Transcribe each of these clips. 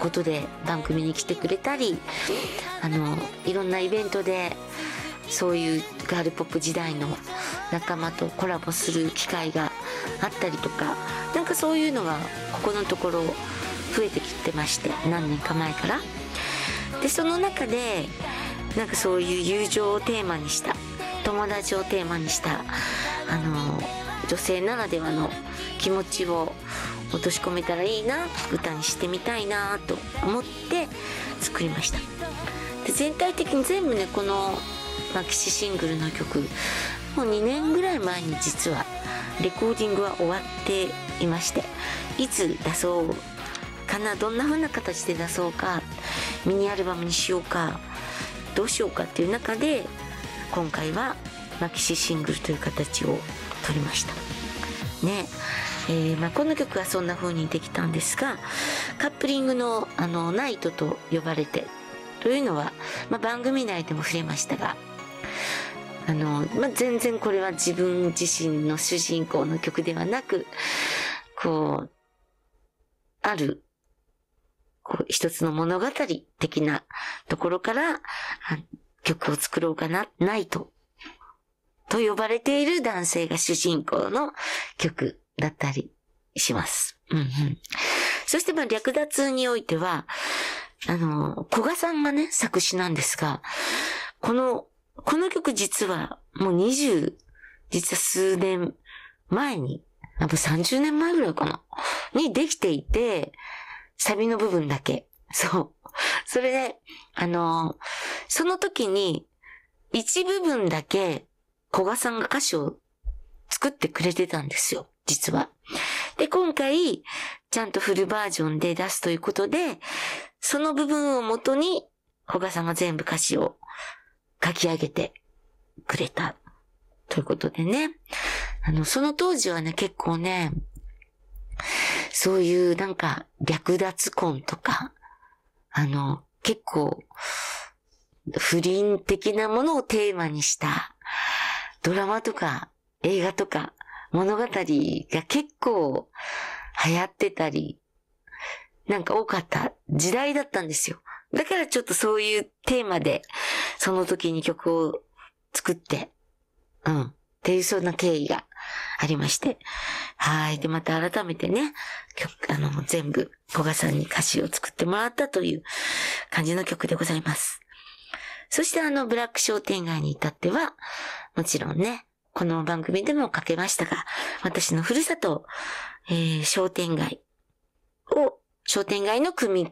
ことで番組に来てくれたり、いろんなイベントでそういうガールポップ時代の仲間とコラボする機会があったりとか、なんかそういうのがここのところ増えてきてまして、何年か前から。でその中でなんかそういう友情をテーマにした、友達をテーマにした女性ならではの気持ちを落とし込めたらいいな、歌にしてみたいなと思って作りました。で全体的に全部ね、このマキシシングルの曲もう2年ぐらい前に実はレコーディングは終わっていまして、いつ出そうかな、どんな風な形で出そうか、ミニアルバムにしようかどうしようかっていう中で、今回はマキシシングルという形を取りましたね。この曲はそんな風にできたんですが、カップリングのナイトと呼ばれてというのは、番組内でも触れましたが、全然これは自分自身の主人公の曲ではなく、ある一つの物語的なところから曲を作ろうかな、ナイトと呼ばれている男性が主人公の曲だったりします。そして略奪においては、古賀さんがね、作詞なんですが、この曲実はもう実は数年前に、30年前ぐらいかなにできていて、サビの部分だけ。それで、その時に、一部分だけ、古賀さんが歌詞を作ってくれてたんですよ、実は。で、今回、ちゃんとフルバージョンで出すということで、その部分をもとに、古賀さんが全部歌詞を書き上げてくれた。ということでね。その当時はね、結構ね、そういうなんか略奪婚とか、結構不倫的なものをテーマにしたドラマとか映画とか物語が結構流行ってたり、なんか多かった時代だったんですよ。だからちょっとそういうテーマでその時に曲を作って、っていうそんな経緯がありまして。はい。で、また改めてね、全部、古賀さんに歌詞を作ってもらったという感じの曲でございます。そしてブラック商店街に至っては、もちろんね、この番組でもかけましたが、私のふるさと、商店街の組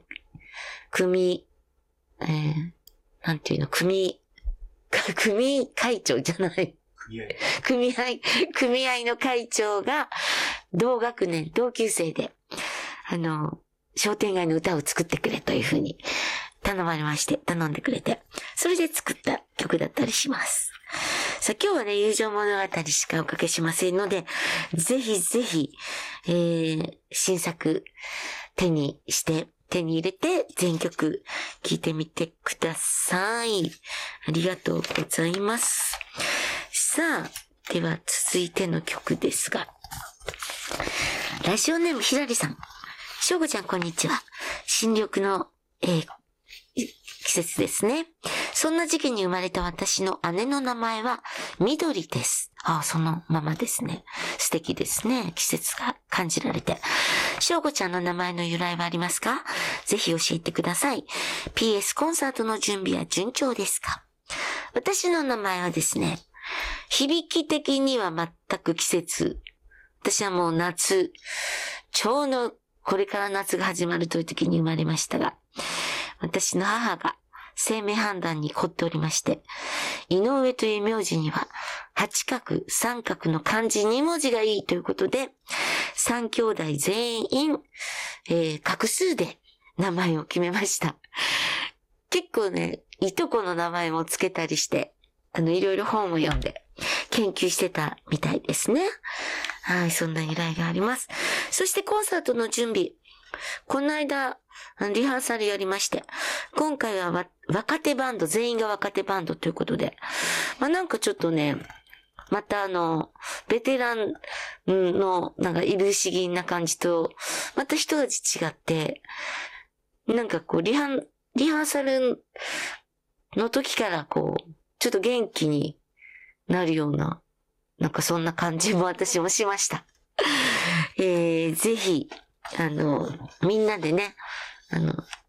会長じゃない。組合の会長が同学年、同級生で、商店街の歌を作ってくれというふうに頼んでくれて、それで作った曲だったりします。さあ、今日はね、友情物語しかおかけしませんので、ぜひぜひ、新作手に入れて全曲聴いてみてください。ありがとうございます。さあ、では続いての曲ですが、ラジオネームひらりさん。しょうごちゃんこんにちは。新緑の、季節ですね。そんな時期に生まれた私の姉の名前は緑です。そのままですね。素敵ですね。季節が感じられて。しょうごちゃんの名前の由来はありますか？ぜひ教えてください。PS コンサートの準備は順調ですか？私の名前はですね、響き的には全く季節。私はもう夏、ちょうどこれから夏が始まるという時に生まれましたが、私の母が生命判断に凝っておりまして、井上という名字には8画、3画の漢字2文字がいいということで、3兄弟全員、画数で名前を決めました。結構ね、いとこの名前もつけたりして、いろいろ本を読んで研究してたみたいですね。はい、そんな依頼があります。そしてコンサートの準備。この間、リハーサルやりまして、今回は若手バンド、全員が若手バンドということで、なんかちょっとね、またベテランの、なんかいぶし銀な感じと、また一味違って、 なんかこう、リハーサルの時からこう、ちょっと元気になるような、なんかそんな感じも私もしました。ぜひ、みんなでね、